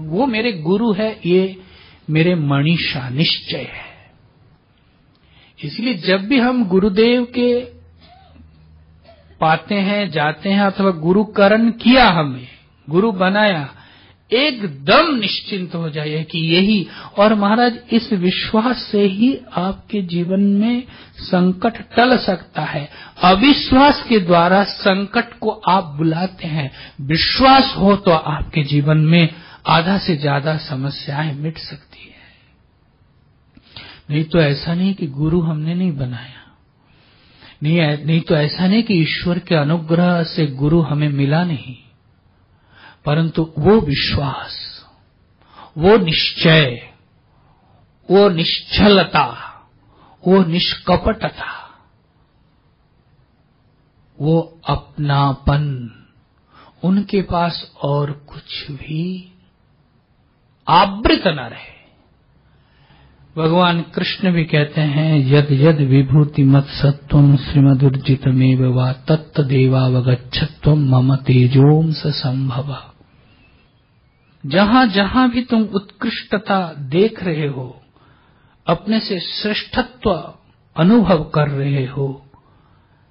वो मेरे गुरु है, ये मेरे मनीषा निश्चय है। इसलिए जब भी हम गुरुदेव के पाते हैं, जाते हैं, अथवा गुरुकरण किया, हमें गुरु बनाया, एकदम निश्चिंत हो जाइए कि यही। और महाराज, इस विश्वास से ही आपके जीवन में संकट टल सकता है। अविश्वास के द्वारा संकट को आप बुलाते हैं, विश्वास हो तो आपके जीवन में आधा से ज्यादा समस्याएं मिट सकती है। नहीं तो ऐसा नहीं कि गुरु हमने नहीं बनाया, नहीं तो ऐसा नहीं कि ईश्वर के अनुग्रह से गुरु हमें मिला नहीं, परंतु वो विश्वास, वो निश्चय, वो निश्चलता, वो निष्कपटता, वो अपनापन, उनके पास और कुछ भी आवृत न रहे। भगवान कृष्ण भी कहते हैं, यद यद विभूति मत सत्वम श्रीमदुर्जितमेव वा तत्तदेवावगच्छत्वम मम तेजोंस संभव। जहां जहां भी तुम उत्कृष्टता देख रहे हो, अपने से श्रेष्ठत्व अनुभव कर रहे हो,